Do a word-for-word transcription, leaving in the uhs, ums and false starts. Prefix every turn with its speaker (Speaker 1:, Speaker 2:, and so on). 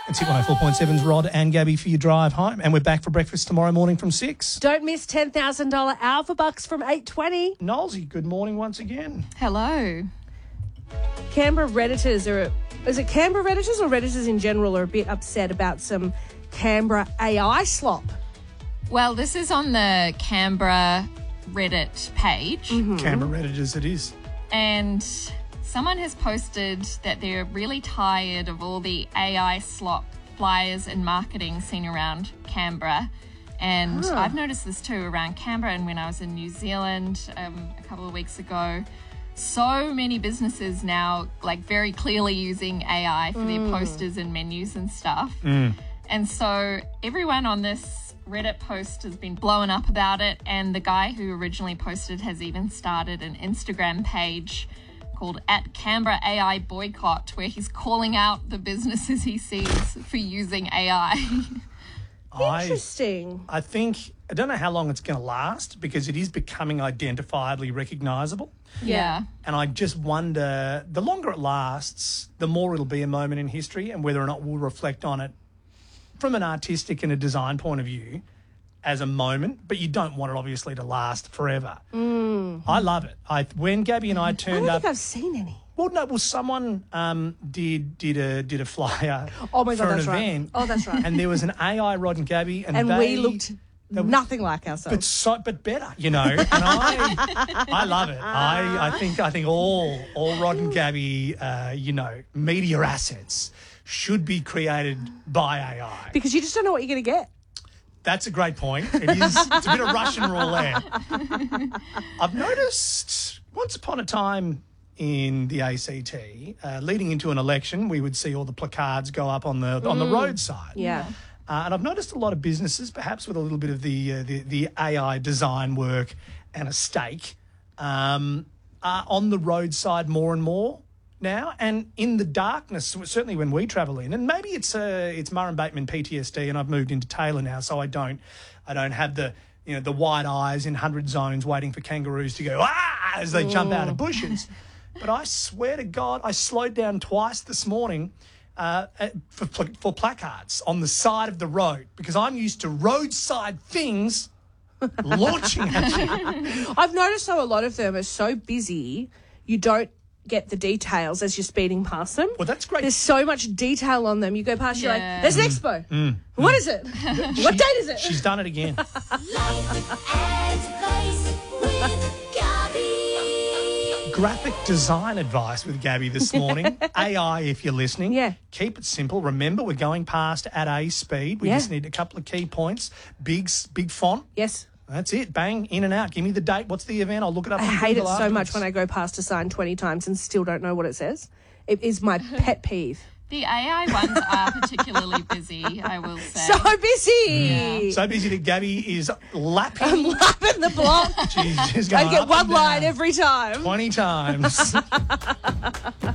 Speaker 1: It's Hit one oh four point seven's Rod and Gabby for your drive home. And we're back for breakfast tomorrow morning from six.
Speaker 2: Don't miss ten thousand dollars Alpha Bucks from eight twenty.
Speaker 1: Nolsey, good morning once again.
Speaker 3: Hello.
Speaker 2: Canberra Redditors are... Is it Canberra Redditors or Redditors in general are a bit upset about some Canberra A I slop?
Speaker 3: Well, this is on the Canberra Reddit page.
Speaker 2: Mm-hmm.
Speaker 1: Canberra Redditors it is.
Speaker 3: And someone has posted that they're really tired of all the A I slop flyers and marketing seen around Canberra. And
Speaker 2: Huh.
Speaker 3: I've noticed this too around Canberra, and when I was in New Zealand um, a couple of weeks ago. So many businesses now, like, very clearly using A I for their posters and menus and stuff.
Speaker 1: Mm.
Speaker 3: And so everyone on this Reddit post has been blowing up about it, and the guy who originally posted has even started an Instagram page called at Canberra A I Boycott, where he's calling out the businesses he sees for using A I.
Speaker 2: Interesting.
Speaker 1: I, I think, I don't know how long it's going to last because it is becoming identifiably recognisable.
Speaker 3: Yeah.
Speaker 1: And I just wonder, the longer it lasts, the more it'll be a moment in history, and whether or not we'll reflect on it from an artistic and a design point of view as a moment, but you don't want it obviously to last forever.
Speaker 2: Mm.
Speaker 1: I love it. I when Gabby and I
Speaker 2: I
Speaker 1: turned
Speaker 2: don't
Speaker 1: up,
Speaker 2: think I've seen any.
Speaker 1: well, no, well, someone um, did did a did a flyer
Speaker 2: Oh my
Speaker 1: for
Speaker 2: God,
Speaker 1: an
Speaker 2: that's right.
Speaker 1: event,
Speaker 2: Oh, that's right.
Speaker 1: and there was an A I Rod and Gabby, and,
Speaker 2: And
Speaker 1: they,
Speaker 2: we looked
Speaker 1: they-
Speaker 2: nothing like
Speaker 1: but
Speaker 2: ourselves.
Speaker 1: so but better, you know. And I I love it. I, I think I think all all Rod and Gabby, uh, you know, media assets should be created by A I.
Speaker 2: Because you just don't know what you're going to get.
Speaker 1: That's a great point. It is. It's a bit of Russian roulette. I've noticed once upon a time in the A C T, uh, leading into an election, we would see all the placards go up on the on the roadside.
Speaker 2: Yeah.
Speaker 1: Uh, and I've noticed a lot of businesses, perhaps with a little bit of the uh, the, the A I design work and a stake, um, are on the roadside more and more now. And in the darkness, certainly when we travel in, and maybe it's uh, it's Murray Bateman P T S D, and I've moved into Taylor now, so I don't I don't have the you know the wide eyes in hundred zones waiting for kangaroos to go ah as they jump out of bushes. But I swear to God, I slowed down twice this morning. Uh, for, for placards on the side of the road because I'm used to roadside things launching at you.
Speaker 2: I've noticed how a lot of them are so busy, you don't get the details as you're speeding past them.
Speaker 1: Well, that's great.
Speaker 2: There's so much detail on them. You go past, you're like,
Speaker 3: Yeah.
Speaker 2: there's an expo. What is it? What date is it?
Speaker 1: She's done it again. Graphic design advice with Gabby this morning. A I, if you're listening.
Speaker 2: Yeah.
Speaker 1: Keep it simple. Remember, we're going past at a speed. We
Speaker 2: Yeah.
Speaker 1: just need a couple of key points. Big, s- big font.
Speaker 2: Yes.
Speaker 1: That's it. Bang, in and out. Give me the date. What's the event? I'll look it up.
Speaker 2: I
Speaker 1: on
Speaker 2: hate it
Speaker 1: Google
Speaker 2: so much
Speaker 1: afterwards.
Speaker 2: when I go past a sign twenty times and still don't know what it says. It is my pet peeve.
Speaker 3: The A I ones are particularly busy, I will say.
Speaker 2: So busy.
Speaker 1: So busy that Gabby is lapping.
Speaker 2: I'm lapping the block.
Speaker 1: She's just
Speaker 2: I
Speaker 1: going
Speaker 2: get
Speaker 1: up
Speaker 2: one
Speaker 1: and
Speaker 2: line
Speaker 1: down
Speaker 2: every time.
Speaker 1: twenty times.